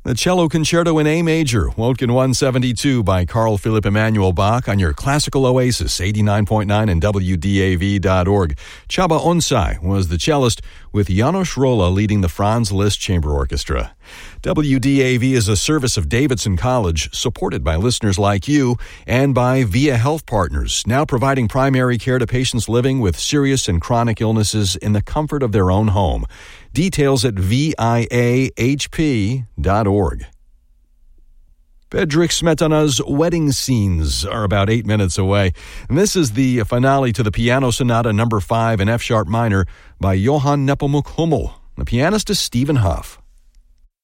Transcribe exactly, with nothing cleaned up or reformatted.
The Cello Concerto in A Major, Wotkin one seventy-two by Carl Philipp Emanuel Bach on your classical oasis, eighty-nine point nine and W D A V dot org. Csaba Onsai was the cellist, with János Rolla leading the Franz Liszt Chamber Orchestra. W D A V is a service of Davidson College, supported by listeners like you, and by Via Health Partners, now providing primary care to patients living with serious and chronic illnesses in the comfort of their own home. Details at V I A H P dot org. Bedřich Smetana's wedding scenes are about eight minutes away. And this is the finale to the Piano Sonata number five in F-sharp minor by Johann Nepomuk Hummel. The pianist is Stephen Huff.